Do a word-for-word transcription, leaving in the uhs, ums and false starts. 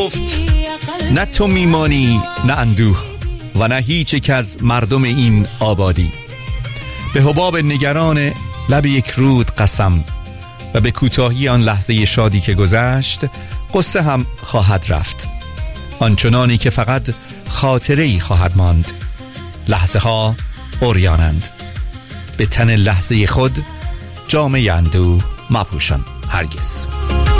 گفت نه تو میمانی نه اندوه و نه هیچ یک از مردم این آبادی. به حباب نگران لب یک رود قسم و به کوتاهی آن لحظه شادی که گذشت قصه هم خواهد رفت، آنچنانی که فقط خاطره ای خواهد ماند. لحظه ها عریانند، به تن لحظه خود جامه اندوه مپوشان هرگز.